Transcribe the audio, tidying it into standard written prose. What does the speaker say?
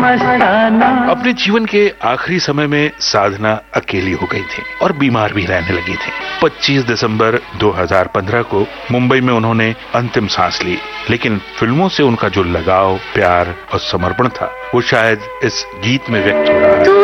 मस्ताना। अपने जीवन के आखिरी समय में साधना अकेली हो गई थी और बीमार भी रहने लगी थी। 25 दिसंबर 2015 को मुंबई में उन्होंने अंतिम सांस ली, लेकिन फिल्मों से उनका जो लगाव, प्यार और समर्पण था, वो शायद इस गीत में व्यक्त हो रहा है।